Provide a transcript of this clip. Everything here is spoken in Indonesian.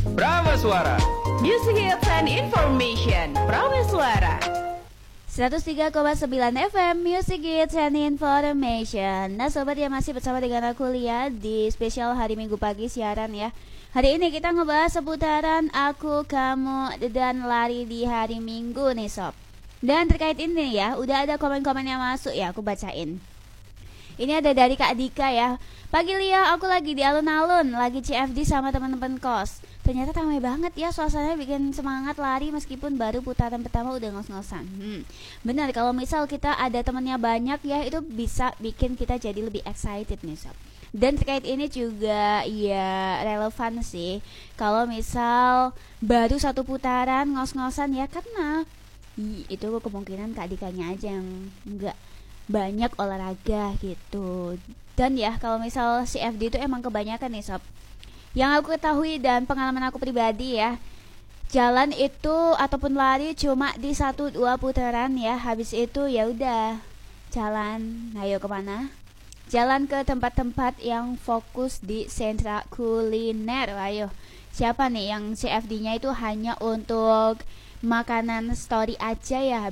Prameswara. Music hits and information. Prameswara 103,9 FM Music Hits and Information. Nah sobat yang masih bersama dengan aku Lia di spesial hari Minggu pagi siaran ya. Hari ini kita ngebahas seputaran aku, kamu, dan lari di hari Minggu nih sob. Dan terkait ini ya, udah ada komen-komen yang masuk ya, aku bacain. Ini ada dari Kak Dika ya. Pagi Lia, aku lagi di alun-alun, lagi CFD sama teman-teman kos. Ternyata ramai banget ya, suasananya bikin semangat lari meskipun baru putaran pertama udah ngos-ngosan. Benar, kalau misal kita ada temennya banyak ya, itu bisa bikin kita jadi lebih excited nih sob. Dan terkait ini juga ya relevan sih, kalau misal baru satu putaran ngos-ngosan ya, karena itu kemungkinan Kak Dikanya aja yang enggak banyak olahraga gitu. Dan ya kalau misal CFD itu emang kebanyakan nih sob, yang aku ketahui dan pengalaman aku pribadi ya, jalan itu ataupun lari cuma di 1-2 putaran ya. Habis itu ya udah jalan, ayo kemana? Jalan ke tempat-tempat yang fokus di sentra kuliner. Ayo, siapa nih yang CFD-nya itu hanya untuk makanan story aja ya?